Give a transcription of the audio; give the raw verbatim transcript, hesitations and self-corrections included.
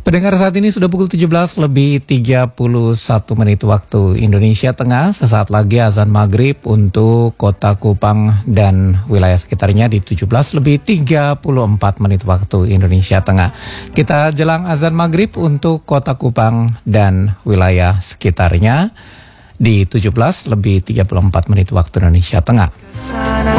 Pendengar, saat ini sudah pukul tujuh belas lebih tiga puluh satu menit waktu Indonesia Tengah. Sesaat lagi azan maghrib untuk kota Kupang dan wilayah sekitarnya di tujuh belas lebih tiga puluh empat menit waktu Indonesia Tengah. Kita jelang azan maghrib untuk kota Kupang dan wilayah sekitarnya di tujuh belas lebih tiga puluh empat menit waktu Indonesia Tengah.